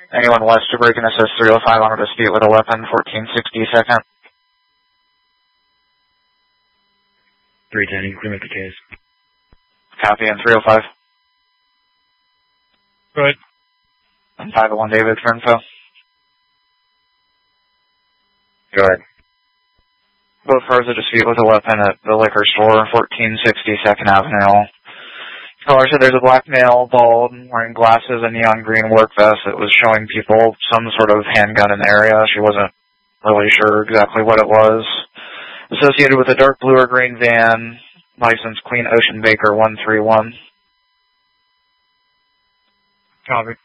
Anyone west to break and assist 305 on a dispute with a weapon, 1462nd. 310, you can make the case. Copy, and 305. Go ahead. And 501 David for info. Go ahead. Both cars a dispute with a weapon at the liquor store, 1462nd Avenue. Caller said there's a black male, bald, wearing glasses and neon green work vest that was showing people some sort of handgun in the area. She wasn't really sure exactly what it was. Associated with a dark blue or green van, license Queen Ocean Baker 131. Copy.